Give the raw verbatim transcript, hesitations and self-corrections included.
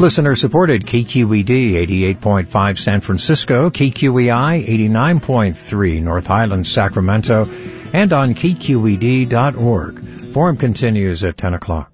Listener-supported K Q E D eighty-eight point five San Francisco, K Q E I eighty-nine point three North Highlands, Sacramento, and on K Q E D dot org. Forum continues at ten o'clock.